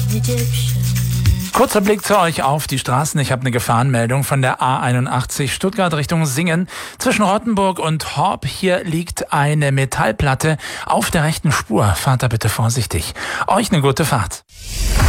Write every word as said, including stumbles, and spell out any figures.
Kurzer Blick zu euch auf die Straßen. Ich habe eine Gefahrenmeldung von der A einundachtzig Stuttgart Richtung Singen. Zwischen Rottenburg und Horb hier liegt eine Metallplatte auf der rechten Spur. Fahrt da bitte vorsichtig. Euch eine gute Fahrt.